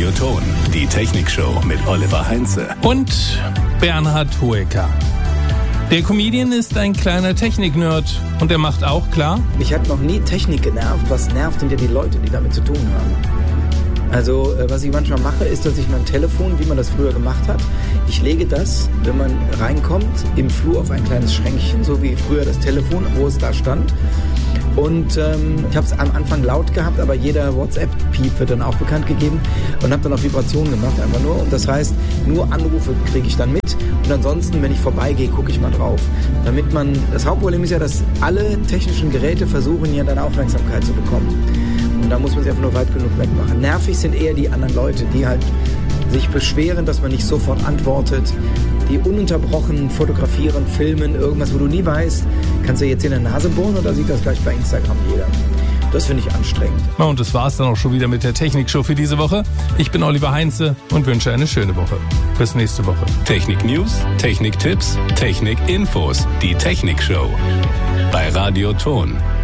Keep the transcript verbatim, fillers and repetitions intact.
Radioton, die Technikshow mit Oliver Heinze und Bernhard Hoeker. Der Comedian ist ein kleiner Technik-Nerd und er macht auch klar: Mich hat noch nie Technik genervt. Was nervt, sind ja die Leute, die damit zu tun haben. Also was ich manchmal mache, ist, dass ich mein Telefon, wie man das früher gemacht hat, ich lege das, wenn man reinkommt, im Flur auf ein kleines Schränkchen, so wie früher das Telefon, wo es da stand. Und ähm, ich habe es am Anfang laut gehabt, aber jeder WhatsApp-Piep wird dann auch bekannt gegeben und habe dann auf Vibrationen gemacht, einfach nur. Und das heißt, nur Anrufe kriege ich dann mit und ansonsten, wenn ich vorbeigehe, gucke ich mal drauf. Damit man, das Hauptproblem ist ja, dass alle technischen Geräte versuchen, ja deine Aufmerksamkeit zu bekommen. Und da muss man sich einfach nur weit genug wegmachen. Nervig sind eher die anderen Leute, die halt sich beschweren, dass man nicht sofort antwortet, die ununterbrochen fotografieren, filmen, irgendwas, wo du nie weißt, kannst du jetzt in der Nase bohren oder sieht das gleich bei Instagram jeder? Das finde ich anstrengend. Na, und das war's dann auch schon wieder mit der Technikshow für diese Woche. Ich bin Oliver Heinze und wünsche eine schöne Woche. Bis nächste Woche. Technik-News, Technik-Tipps, Technik-Infos, die Technikshow bei Radioton.